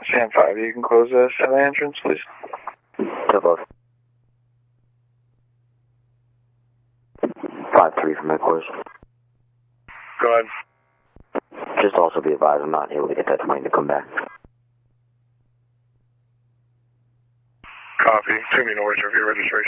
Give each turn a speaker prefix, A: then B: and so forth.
A: Stand 5, you can close the 7 entrance, please.
B: Above. 5-3 from headquarters.
A: Go ahead.
B: Just also be advised, I'm not able to get that plane to come back.
A: Copy. Assuming orders of your registration.